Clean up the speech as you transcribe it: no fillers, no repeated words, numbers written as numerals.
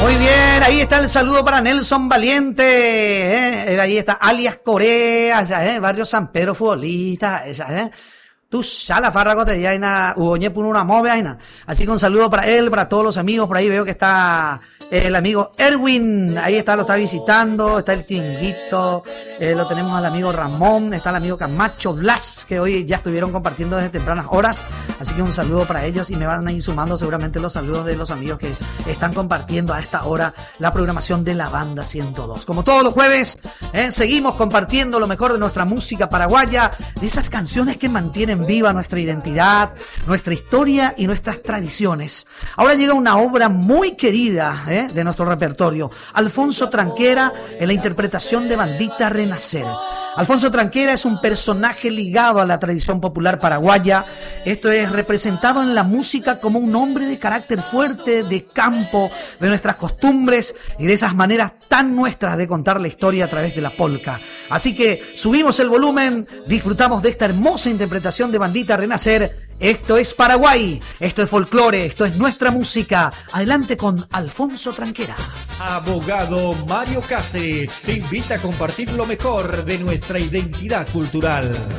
Muy bien, ahí está el saludo para Nelson Valiente, ahí está alias Corea, barrio San Pedro futbolista, tú la farra cotidiana, uoñe por una move, así que un saludo para él, para todos los amigos, por ahí veo que está el amigo Erwin, ahí está, lo está visitando, está el Tinguito, lo tenemos al amigo Ramón, está el amigo Camacho Blas, que hoy ya estuvieron compartiendo desde tempranas horas, así que un saludo para ellos y me van a ir sumando seguramente los saludos de los amigos que están compartiendo a esta hora la programación de la Banda 102. Como todos los jueves, seguimos compartiendo lo mejor de nuestra música paraguaya, de esas canciones que mantienen viva nuestra identidad, nuestra historia y nuestras tradiciones. Ahora llega una obra muy querida de nuestro repertorio, Alfonso Tranquera en la interpretación de Bandita Renacer. Alfonso Tranquera es un personaje ligado a la tradición popular paraguaya. Esto es representado en la música como un hombre de carácter fuerte, de campo, de nuestras costumbres y de esas maneras tan nuestras de contar la historia a través de la polca. Así que subimos el volumen, disfrutamos de esta hermosa interpretación de Bandita Renacer. Esto es Paraguay, esto es folclore, esto es nuestra música. Adelante con Alfonso Tranquera. Abogado Mario Cáceres te invita a compartir lo mejor de nuestra identidad cultural.